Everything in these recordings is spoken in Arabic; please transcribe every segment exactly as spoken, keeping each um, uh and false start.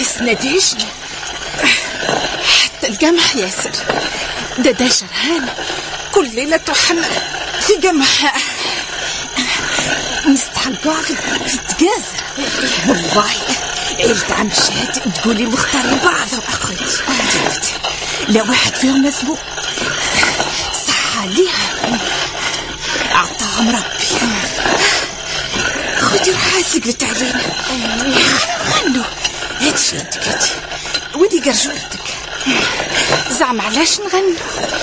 تسنديشني حتى القمح ياسر. ده ده شرهان كل ليلة تحمى في قمح مستحقها في التجازة. والله عيلة عم شهد تقولي مختارين بعضهم أخوتي. لا واحد فيهم مسبوق صح عليها أعطاهم ربي. خدي روحاتك قلت علينا غنوا هاتي انتك هاتي ودي قرجولتك. زعم علاش نغنوا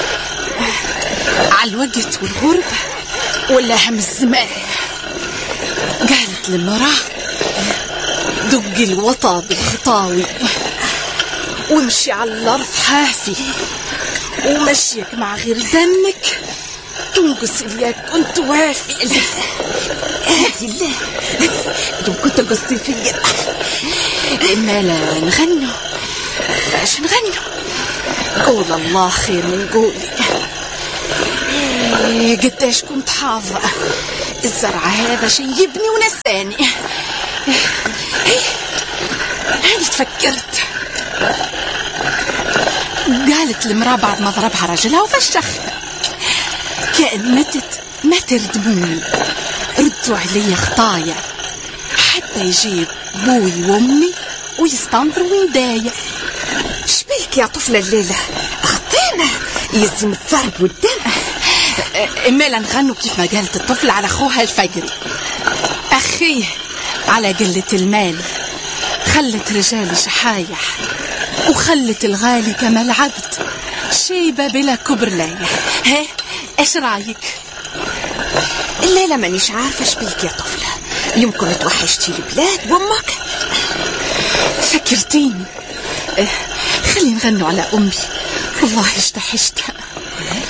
على الوقت والغربة ولا هم الزمان؟ قالت للمرأة دق الوطا بالخطاوي وامشي على الأرض حافي ومشيك مع غير دمك تنقص إياك كنت وافي. هاتي الله يوم كنت قصدي فيا. إما لا نغنوا باش نغنوا قول الله خير من قولي. إيه قداش كنت حافظة الزرع هذا شي يبني ونساني. هاني تفكرت قالت المرأة بعد ما ضربها رجلها وفشخها كأن متت ما تردموني ردوا علي خطايا حتى يجيب بوي وامي ويستنظر ويندايا. شبيك يا طفلة الليلة خطينا يزم الضرب والدم. إما لا نغنوا كيف ما قالت الطفل على أخوها الفجري. أخيه على قلة المال خلت رجالي شحايح وخلت الغالي كما العبد شيبة بلا كبر لايح. ها ايش رايك؟ الليلة مانيش عارفة شبيك يا طفلة. يمكن توحشتي البلاد وامك. فكرتيني. خلي نغنوا على أمي والله اشتحشتها.